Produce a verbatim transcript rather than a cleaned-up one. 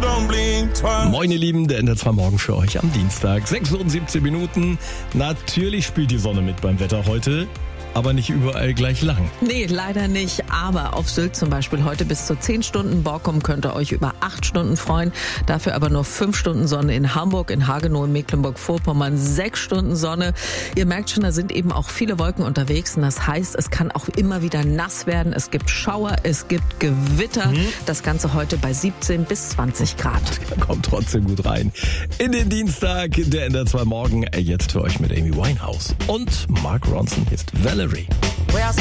Moin ihr Lieben, der N D R zwei Morgen für euch am Dienstag. sechs Uhr und siebzehn Minuten. Natürlich spielt die Sonne mit beim Wetter heute, aber nicht überall gleich lang. Nee, leider nicht. Aber auf Sylt zum Beispiel heute bis zu zehn Stunden. Borkum könnt ihr euch über acht Stunden freuen. Dafür aber nur fünf Stunden Sonne in Hamburg, in Hagenow, in Mecklenburg-Vorpommern sechs Stunden Sonne. Ihr merkt schon, da sind eben auch viele Wolken unterwegs. Und das heißt, es kann auch immer wieder nass werden. Es gibt Schauer, es gibt Gewitter. Mhm. Das Ganze heute bei siebzehn bis zwanzig Grad. Kommt trotzdem gut rein. In den Dienstag, der N D R zwei Morgen. Jetzt für euch mit Amy Winehouse und Mark Ronson. Hier ist Valerie. We are